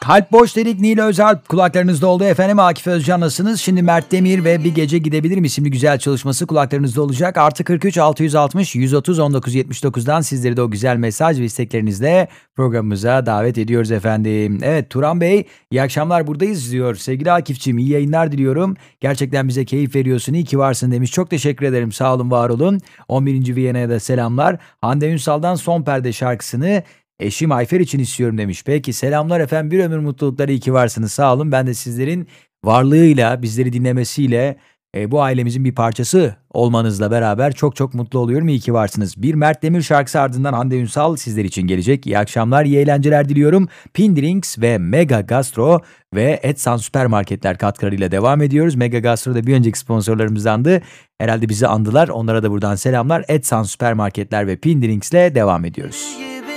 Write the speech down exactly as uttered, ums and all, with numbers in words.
Kalp boş dedik, Nil Özalp kulaklarınızda oldu efendim. Akif Özcan'lasınız. Şimdi Mert Demir ve Bir Gece Gidebilirim isimli güzel çalışması kulaklarınızda olacak. Artı kırk üç altı yüz altmış yüz otuz on dokuz yetmiş dokuzdan sizleri de o güzel mesaj ve isteklerinizle programımıza davet ediyoruz efendim. Evet, Turan Bey, iyi akşamlar, buradayız diyor. Sevgili Akif'ciğim, iyi yayınlar diliyorum. Gerçekten bize keyif veriyorsun, iyi ki varsın demiş. Çok teşekkür ederim, sağ olun, var olun. on birinci Viyana'ya da selamlar. Hande Ünsal'dan Son Perde şarkısını eşim Ayfer için istiyorum demiş. Peki, selamlar efendim, bir ömür mutluluklar, iyi ki varsınız, sağ olun. Ben de sizlerin varlığıyla, bizleri dinlemesiyle e, bu ailemizin bir parçası olmanızla beraber çok çok mutlu oluyorum. İyi ki varsınız. Bir Mert Demir şarkısı, ardından Hande Ünsal sizler için gelecek. İyi akşamlar, iyi eğlenceler diliyorum. Pindrinks ve Mega Gastro ve Etsan Süpermarketler katkılarıyla devam ediyoruz. Mega Gastro da bir önceki sponsorlarımızdandı. Herhalde bizi andılar. Onlara da buradan selamlar. Etsan Süpermarketler ve Pindrinks'le devam ediyoruz.